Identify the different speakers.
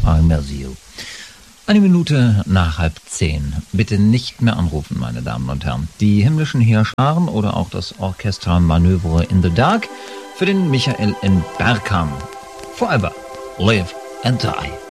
Speaker 1: I miss you. Eine Minute nach 9:30. Bitte nicht mehr anrufen, meine Damen und Herren. Die himmlischen Heerscharen oder auch das Orchester Manövre in the Dark für den Michael in Bergkamp. Forever, live and die.